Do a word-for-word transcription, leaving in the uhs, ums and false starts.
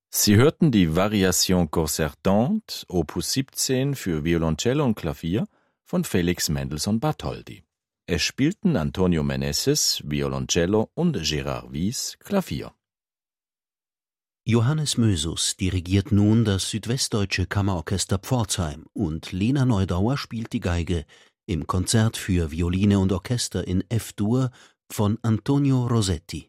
Sie hörten die Variation concertante, Opus siebzehn für Violoncello und Klavier von Felix Mendelssohn Bartholdy. Es spielten Antonio Meneses, Violoncello und Gérard Wyss, Klavier. Johannes Mösus dirigiert nun das Südwestdeutsche Kammerorchester Pforzheim und Lena Neudauer spielt die Geige im Konzert für Violine und Orchester in F-Dur von Antonio Rossetti.